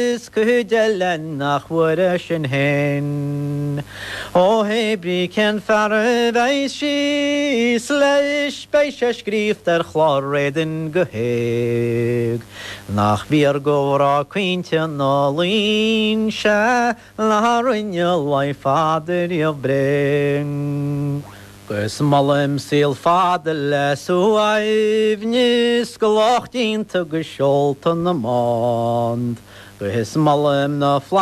Skudelen nach wurschen hen. O hebri ken farre weis schieslich bei schrift der chlorreden geheg. Nach wir gora quinten nolin sha larin your life father you bring. Malem sil fadele so aivnis glocht in to gescholten mond. Malem na